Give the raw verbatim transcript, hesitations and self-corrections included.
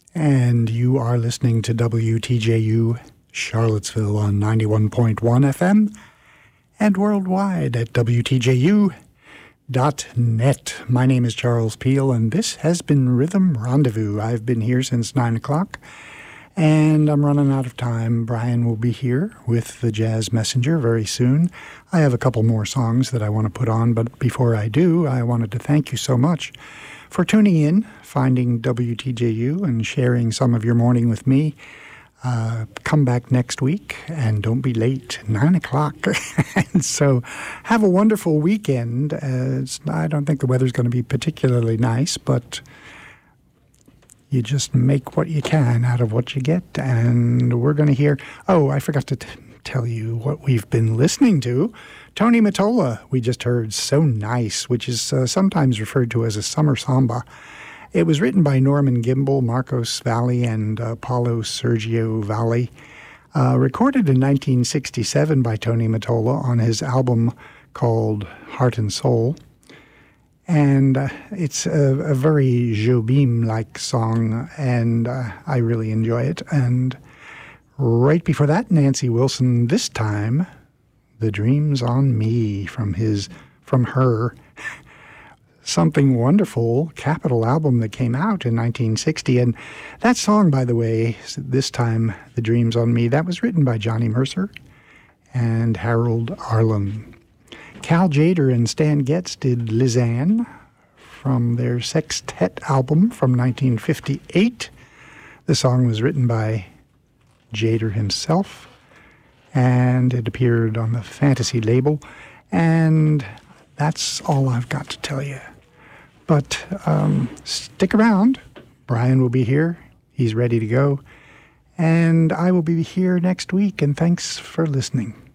And you are listening to W T J U Charlottesville on ninety-one point one F M and worldwide at W T J U dot net. My name is Charles Peel, and this has been Rhythm Rendezvous. I've been here since nine o'clock, and I'm running out of time. Brian will be here with the Jazz Messenger very soon. I have a couple more songs that I want to put on, but before I do, I wanted to thank you so much for tuning in, finding W T J U, and sharing some of your morning with me. Uh, come back next week, and don't be late, nine o'clock. And so have a wonderful weekend. Uh, it's, I don't think the weather's going to be particularly nice, but you just make what you can out of what you get. And we're going to hear, oh, I forgot to t- tell you what we've been listening to. Tony Mottola, we just heard So Nice, which is uh, sometimes referred to as a summer samba. It was written by Norman Gimbel, Marcos Valle, and uh, Paulo Sergio Valle. Uh, recorded in nineteen sixty-seven by Tony Mottola on his album called Heart and Soul. And uh, it's a, a very Jobim-like song, and uh, I really enjoy it. And right before that, Nancy Wilson, this time, The Dreams on Me, from his, from her Something Wonderful Capitol album that came out in nineteen sixty. And that song, by the way, this time, The Dreams on Me, that was written by Johnny Mercer and Harold Arlen. Cal Tjader and Stan Getz did Lisanne from their Sextet album from nineteen fifty-eight. The song was written by Tjader himself, and it appeared on the Fantasy label. And that's all I've got to tell you. But um, stick around. Brian will be here. He's ready to go. And I will be here next week, and thanks for listening.